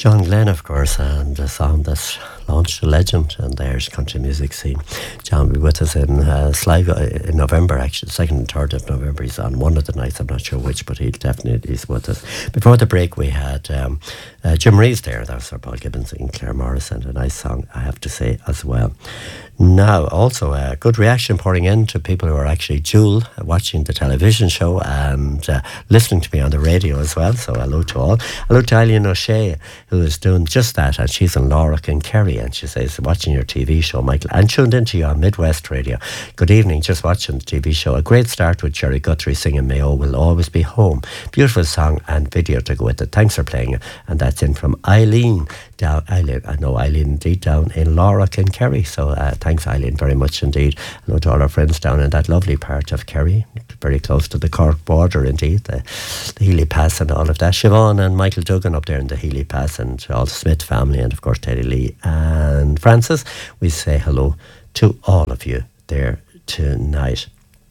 John Glenn, of course, and a song that launched a legend in the Irish country music scene. John will be with us in Sligo in November, actually, 2nd and 3rd of November. He's on one of the nights, I'm not sure which, but he'll definitely is with us. Before the break, we had Jim Reeves there. That was Sir Paul Gibbons and Claire Morris, and a nice song, I have to say, as well. Now, also a good reaction pouring in to people who are actually dual watching the television show and listening to me on the radio as well. So hello to all. Hello to Eileen O'Shea, who is doing just that, and she's in Lorach and Kerry, and she says, watching your TV show, Michael, and tuned into you on Midwest Radio. Good evening, just watching the TV show. A great start with Jerry Guthrie singing Mayo Will Always Be Home. Beautiful song and video to go with it. Thanks for playing it. And that's in from Eileen. I know Eileen indeed down in Lorach and Kerry. So thanks, Eileen, very much indeed. Hello to all our friends down in that lovely part of Kerry, very close to the Cork border indeed, the Healy Pass and all of that. Siobhan and Michael Duggan up there in the Healy Pass, and all the Smith family, and of course Teddy Lee and Francis. We say hello to all of you there tonight.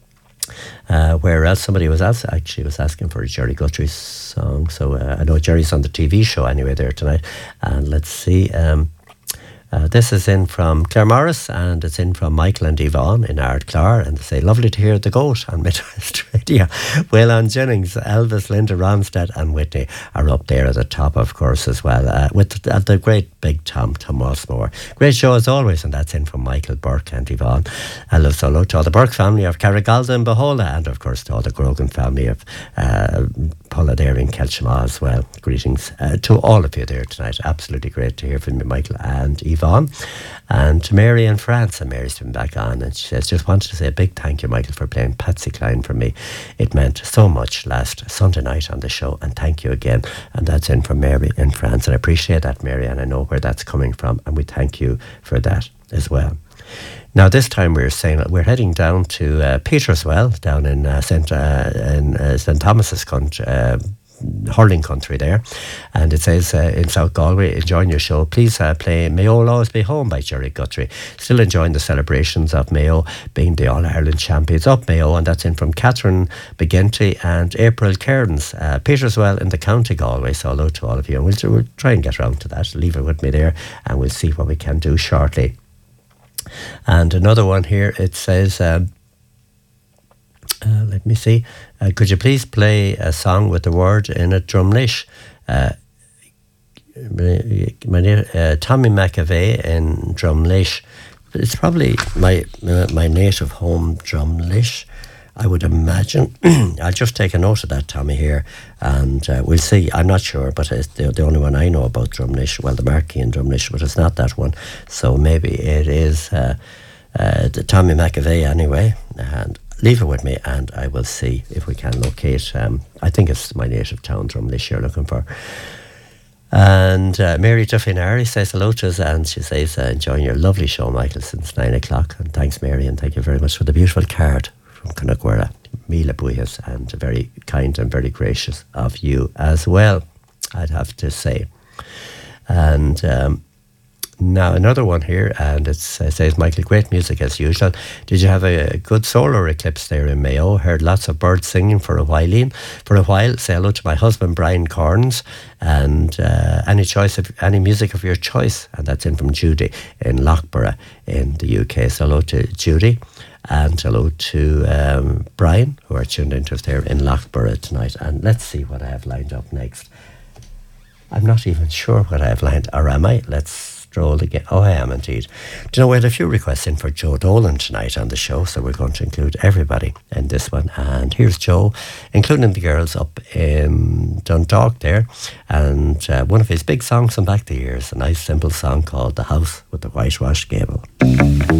Where else? Somebody was asking for a Jerry Guthrie song. So I know Jerry's on the TV show anyway there tonight. And let's see. This is in from Claire Morris, and it's in from Michael and Yvonne in Ardclar, and they say, lovely to hear the goat on Midwest Radio. Waylon Jennings, Elvis, Linda Ronstadt and Whitney are up there at the top, of course, as well, with the great big Tom Mossmore. Great show as always, and that's in from Michael, Burke and Yvonne. Hello to all the Burke family of Carrigalda and Bahola, and of course to all the Grogan family of Polladair and Kelchama as well. Greetings to all of you there tonight. Absolutely great to hear from you, Michael and Yvonne. And to Mary in France, and Mary's been back on, and she says, just wanted to say a big thank you, Michael, for playing Patsy Cline for me. It meant so much last Sunday night on the show, and thank you again. And that's in from Mary in France, and I appreciate that, Mary, and I know where that's coming from, and we thank you for that as well. Now, this time we're heading down to Peterswell, down in St. Thomas's country, hurling country there, and it says in South Galway, enjoying your show, please play Mayo Will Always Be Home by Jerry Guthrie. Still enjoying the celebrations of Mayo being the All-Ireland champions. Up Mayo, and that's in from Catherine Begenty and April Cairns, Peterswell in the County Galway. So hello to all of you, and we'll try and get around to that. Leave it with me there, and we'll see what we can do shortly. And another one here, it says, let me see, could you please play a song with the word in it, Drumlish? My name, Tommy McAvey in Drumlish. It's probably my native home, Drumlish, I would imagine. I'll just take a note of that, Tommy, here, and we'll see. I'm not sure, but it's the only one I know about Drumlish. Well, the Marquee in Drumlish, but it's not that one. So maybe it is the Tommy McAvey anyway. And leave it with me, and I will see if we can locate. I think it's my native town, Drumlish, you're looking for. And Mary Duffinari says hello to us, and she says, enjoying your lovely show, Michael, since 9 o'clock. And thanks, Mary, and thank you very much for the beautiful card from Connaquera. Mila Buyas, and very kind and very gracious of you as well, I'd have to say. And now another one here, and it says, Michael, great music as usual. Did you have a good solar eclipse there in Mayo? Heard lots of birds singing for a while. Say hello to my husband Brian Corns, and any music of your choice. And that's in from Judy in Loughborough in the UK. So hello to Judy. And hello to Brian, who are tuned into us there in Loughborough tonight. And let's see what I have lined up next. I'm not even sure what I have lined, or am I? Let's stroll again. Oh, I am indeed. Do you know, we had a few requests in for Joe Dolan tonight on the show, so we're going to include everybody in this one. And here's Joe, including the girls up in Dundalk there. And one of his big songs from back the years, a nice simple song called The House with the Whitewashed Gable.